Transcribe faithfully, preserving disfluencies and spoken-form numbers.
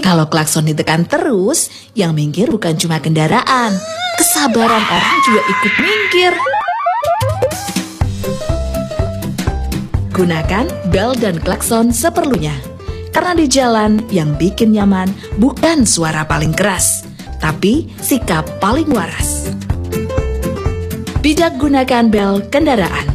Kalau klakson ditekan terus, yang minggir bukan cuma kendaraan, kesabaran orang juga ikut minggir. Gunakan bel dan klakson seperlunya. Karena di jalan yang bikin nyaman bukan suara paling keras, tapi sikap paling waras. Bijak gunakan bel kendaraan.